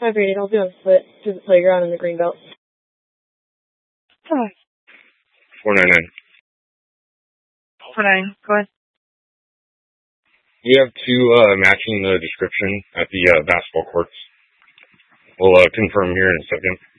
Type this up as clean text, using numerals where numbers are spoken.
538, I'll be on foot to the playground in the Greenbelt. Hi. 499. 49, go ahead. We have two matching the description at the basketball courts. We'll confirm here in a second.